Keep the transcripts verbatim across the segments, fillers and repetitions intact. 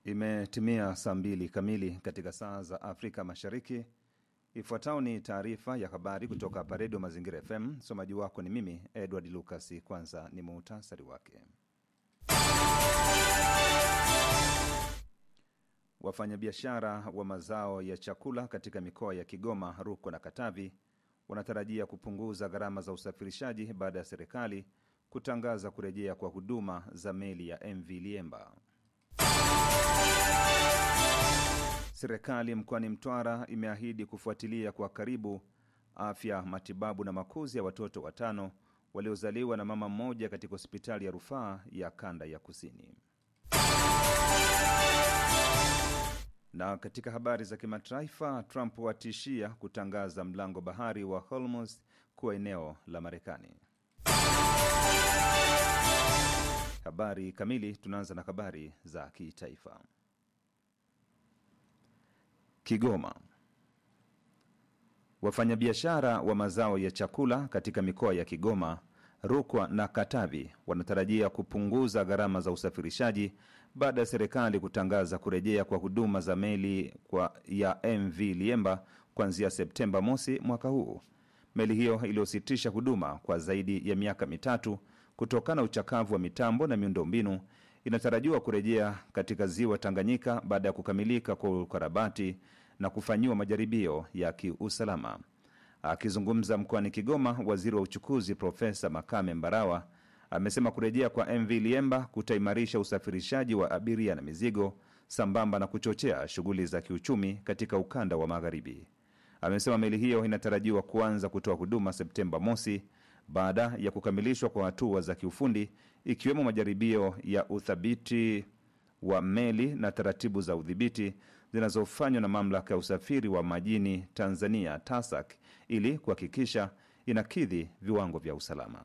Imetimia saa mbili kamili katika saa za Afrika Mashariki. Ifuatayo ni taarifa ya habari kutoka hapa Radio Mazingira F M. Msomaji wako ni mimi Edward Lucas. Kwanza ni muhtasari wake. Wafanyabiashara wa mazao ya chakula katika mikoa ya Kigoma, Rukwa na Katavi wanatarajia kupunguza gharama za usafirishaji baada ya serikali kutangaza kurejea kwa huduma za meli ya M V Liemba. Serikali mkoani Mtwara imeahidi kufuatilia kwa karibu afya, matibabu na makuzi ya watoto watano waliozaliwa na mama mmoja katika hospitali ya rufaa ya Kanda ya Kusini. Na katika habari za kimataifa, Trump watishia kutangaza mlango bahari wa Hormuz kuwa eneo la Marekani. Habari kamili. Tunaanza na habari za kitaifa. Kigoma. Wafanyabiashara wa mazao ya chakula katika mikoa ya Kigoma, Rukwa na Katavi wanatarajia kupunguza gharama za usafirishaji baada ya serikali kutangaza kurejea kwa huduma za meli kwa ya M V Liemba kuanzia Septemba mosi mwaka huu. Meli hiyo iliyositisha huduma kwa zaidi ya miaka mitatu kutokana na uchakavu wa mitambo na miundombinu inatarajiwa kurejea katika ziwa Tanganyika baada ya kukamilika kwa ukarabati na kufanyiwa majaribio ya kiusalama. Akizungumza mkoani Kigoma, waziri wa uchukuzi Profesa Makame Mbarawa amesema kurejea kwa M V Liemba kutaimarisha usafirishaji wa abiria na mizigo sambamba na kuchochea shughuli za kiuchumi katika ukanda wa magharibi. Amesema meli hiyo inatarajiwa kuanza kutoa huduma Septemba mosi baada ya kukamilishwa kwa hatua za kiufundi ikiwemo majaribio ya uthabiti wa meli na taratibu za udhibiti zinazofanywa na mamlaka ya usafiri wa majini Tanzania TASAC ili kuhakikisha inakidhi viwango vya usalama.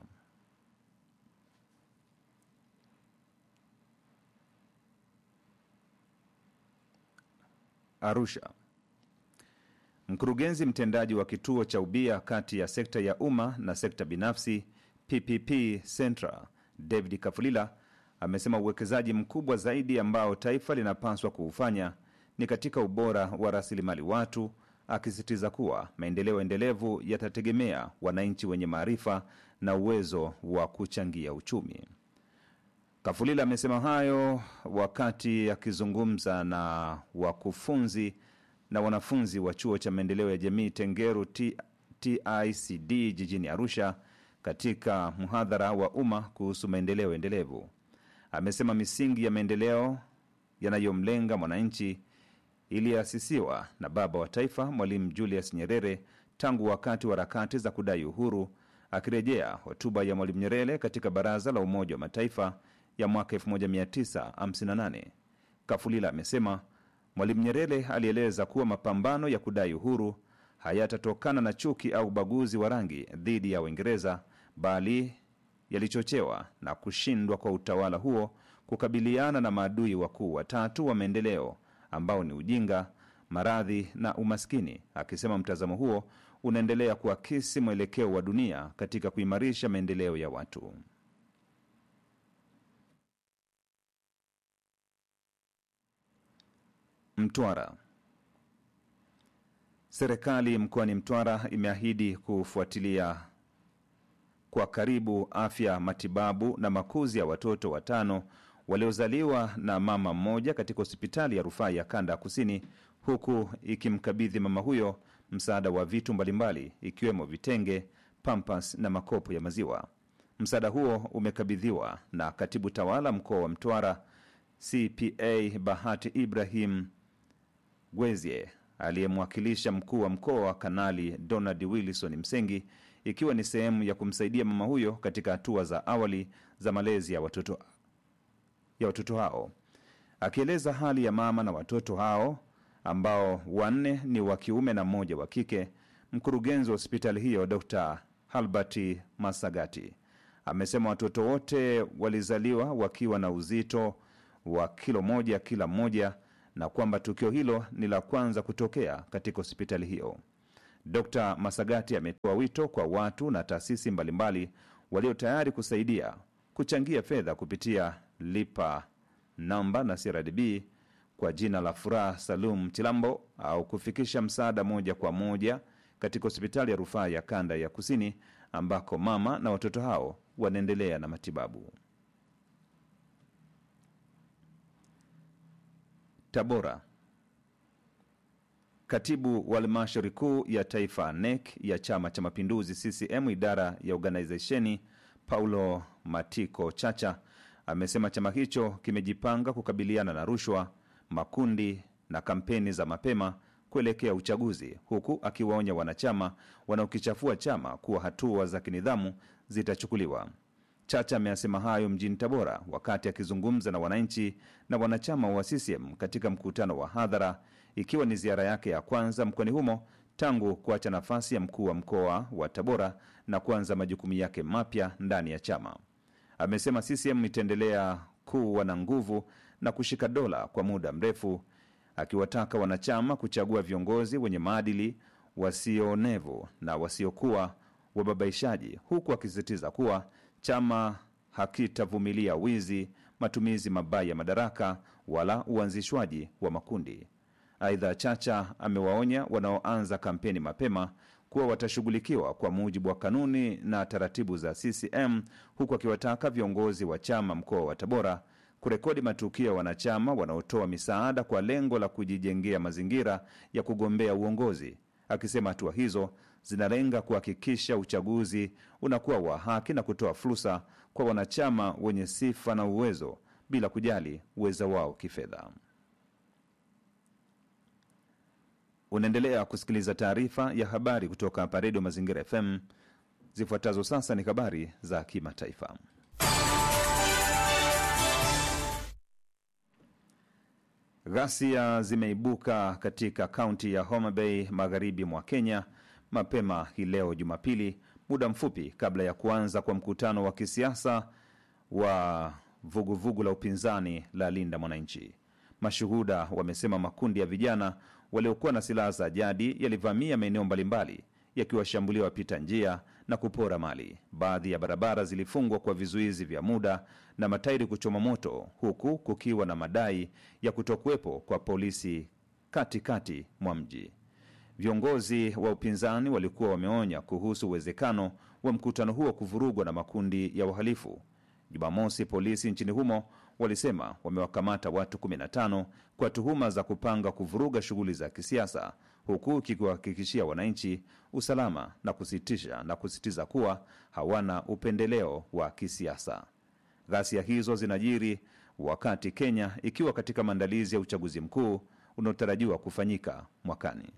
Arusha. Mkurugenzi mtendaji wa kituo cha ubia kati ya sekta ya umma na sekta binafsi P P P Centra, David Kafulila, amesema uwekezaji mkubwa zaidi ambao taifa linapaswa kuufanya ni katika ubora wa rasilimali watu, akisisitiza kuwa maendeleo endelevu yatategemea wananchi wenye maarifa na uwezo wa kuchangia uchumi. Kafulila amesema hayo wakati akizungumza na wakufunzi na wanafunzi wa chuo cha maendeleo ya jamii Tengeru T I C D jijini Arusha katika mhadhara wa umma kuhusu maendeleo endelevu. Amesema misingi ya maendeleo yanayomlenga mwananchi iliasisiwa na baba wa taifa Mwalimu Julius Nyerere tangu wakati wa harakati za kudai uhuru, akirejea hotuba ya Mwalimu Nyerere katika Baraza la Umoja wa Mataifa ya mwaka elfu moja mia tisa hamsini na nane. Kafulila amesema Mwalimu Nyerere alieleza kuwa mapambano ya kudai uhuru hayatatokana na chuki au ubaguzi wa rangi dhidi ya Uingereza, bali yalichochewa na kushindwa kwa utawala huo kukabiliana na maadui wakuu watatu wa maendeleo ambao ni ujinga, maradhi na umaskini, akisema mtazamo huo unaendelea kuakisi mwelekeo wa dunia katika kuimarisha maendeleo ya watu. Mtwara. Serikali mkoani Mtwara imeahidi kufuatilia kwa karibu afya, matibabu na makuzi ya watoto watano waliozaliwa na mama mmoja katika hospitali ya rufaa ya Kanda Kusini, huku ikimkabidhi mama huyo msaada wa vitu mbalimbali ikiwemo vitenge, pampas na makopo ya maziwa. Msaada huo umekabidhiwa na Katibu Tawala mkoa wa Mtwara C P A Bahati Ibrahim Gwezie, aliyemwakilisha mkuu wa mkoa wa Kanali Donald Wilson Msengi, ikiwa ni sehemu ya kumsaidia mama huyo katika hatua za awali za malezi ya watoto ya watoto hao. Akieleza hali ya mama na watoto hao ambao wanne ni wa kiume na mmoja wa kike, mkurugenzi wa hospitali hiyo Doctor Halbert Masagati amesema watoto wote walizaliwa wakiwa na uzito wa kilo moja kila mmoja na kwamba tukio hilo ni la kwanza kutokea katika hospitali hiyo. Doctor Masagati ametoa wito kwa watu na taasisi mbalimbali walio tayari kusaidia kuchangia fedha kupitia lipa namba na C R D B kwa jina la Furaha Salum Chilambo au kufikisha msaada moja kwa moja katika hospitali ya rufaa ya kanda ya Kusini ambako mama na watoto hao wanaendelea na matibabu. Tabora. Katibu wa halmashauri kuu ya taifa N E C ya Chama cha Mapinduzi C C M idara ya organizationi Paulo Matiko Chacha amesema chama hicho kimejipanga kukabiliana na rushwa, makundi na kampeni za mapema kuelekea uchaguzi, huku akiwaonya wanachama wanaokichafua chama kuwa hatua za kinidhamu zitachukuliwa. Chacha amesema hayo mjini Tabora wakati akizungumza na wananchi na wanachama wa C C M katika mkutano wa hadhara, ikiwa ni ziara yake ya kwanza mkoani humo tangu kuacha nafasi ya mkuu wa mkoa wa Tabora na kuanza majukumu yake mapya ndani ya chama. Amesema C C M itaendelea kuwa na nguvu na kushika dola kwa muda mrefu, akiwataka wanachama kuchagua viongozi wenye maadili, wasionevu na wasiokuwa wababaishaji, huku akisisitiza kuwa chama hakitavumilia wizi, matumizi mabaya ya madaraka wala uanzishwaji wa makundi. Aidha, Chacha amewaonya wanaoanza kampeni mapema kuwa watashughulikiwa kwa mujibu wa kanuni na taratibu za C C M, huku akiwataka viongozi wa chama mkoa wa Tabora kurekodi matukio ya wanachama wanaotoa misaada kwa lengo la kujijengea mazingira ya kugombea uongozi, akisema hatua hizo zinalenga kuhakikisha uchaguzi unakuwa wa haki na kutoa fursa kwa wanachama wenye sifa na uwezo bila kujali uwezo wao kifedha. Unaendelea kusikiliza taarifa ya habari kutoka hapa Radio Mazingira F M. Zifuatazo sasa ni habari za kimataifa. Ghasia zimeibuka katika kaunti ya Homa Bay magharibi mwa Kenya mapema hii leo Jumapili, muda mfupi kabla ya kuanza kwa mkutano wa kisiasa wa vuguvugu vugu la upinzani la Linda Mwananchi. Mashuhuda wamesema makundi ya vijana waliokuwa na silaha za jadi yalivamia maeneo mbalimbali yakiwashambulia wapita njia na kupora mali. Baadhi ya barabara zilifungwa kwa vizuizi vya muda na matairi kuchoma moto, huku kukiwa na madai ya kutokuwepo kwa polisi katikati mwa mji. Viongozi wa upinzani walikuwa wameonya kuhusu uwezekano wa mkutano huo kuvurugwa na makundi ya wahalifu. Jumamosi, polisi nchini humo walisema wamewakamata watu kumi na tano kwa tuhuma za kupanga kuvuruga shughuli za kisiasa, huku kikiwahakikishia wananchi usalama na kusitisha na kusitiza kuwa hawana upendeleo wa kisiasa. Ghasia hizo zinajiri wakati Kenya ikiwa katika maandalizi ya uchaguzi mkuu unaotarajiwa kufanyika mwakani.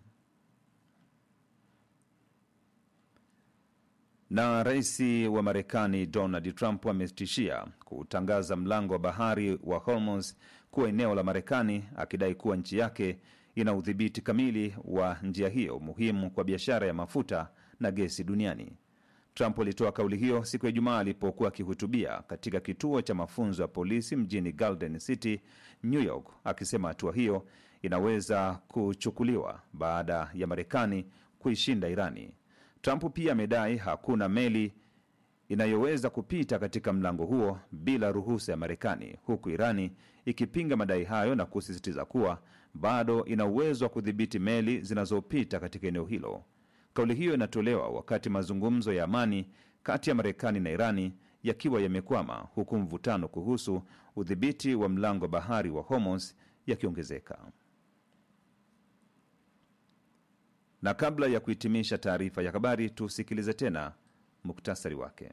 Na rais wa Marekani Donald Trump ametishia kutangaza mlango wa bahari wa Hormuz kuwa eneo la Marekani, akidai kuwa nchi yake ina udhibiti kamili wa njia hiyo muhimu kwa biashara ya mafuta na gesi duniani. Trump alitoa kauli hiyo siku ya Ijumaa alipokuwa akihutubia katika kituo cha mafunzo ya polisi mjini Garden City, New York, akisema hatua hiyo inaweza kuchukuliwa baada ya Marekani kuishinda Irani. Trump pia amedai hakuna meli inayoweza kupita katika mlango huo bila ruhusa ya Marekani, huku Irani ikipinga madai hayo na kusisitiza kuwa bado ina uwezo wa kudhibiti meli zinazopita katika eneo hilo. Kauli hiyo inatolewa wakati mazungumzo ya amani kati ya Marekani na Irani yakiwa yamekwama, huku mvutano kuhusu udhibiti wa mlango bahari wa Hormuz yakiongezeka. Na kabla ya kuhitimisha taarifa ya habari, tusikilize tena muktasari wake.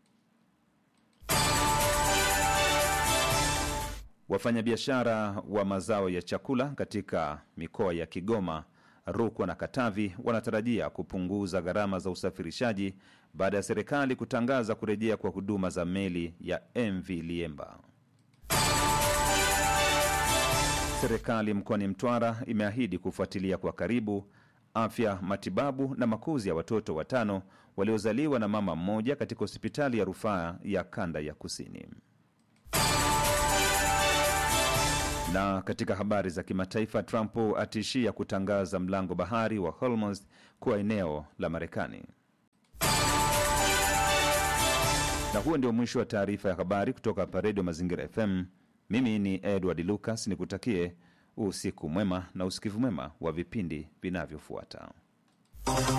Wafanyabiashara wa mazao ya chakula katika mikoa ya Kigoma, Rukwa na Katavi wanatarajia kupunguza gharama za usafirishaji baada ya serikali kutangaza kurejea kwa huduma za meli ya M V Liemba. Serikali mkoani Mtwara imeahidi kufuatilia kwa karibu afya, matibabu na makuzi ya watoto watano waliozaliwa na mama mmoja katika hospitali ya rufaa ya kanda ya Kusini. Na katika habari za kimataifa, Trump atishia kutangaza mlango bahari wa Hormuz kuwa eneo la Marekani. Na huo ndio mwisho wa taarifa ya habari kutoka hapa Radio Mazingira F M. Mimi ni Edward Lucas, nikutakie usiku mwema na usikivu mwema wa vipindi vinavyofuata.